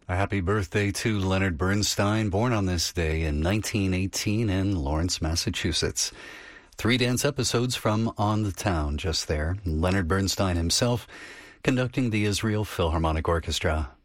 A happy birthday to Leonard Bernstein, born on this day in 1918 in Lawrence, Massachusetts. 3 dance episodes from On the Town just there. Leonard Bernstein himself conducting the Israel Philharmonic Orchestra.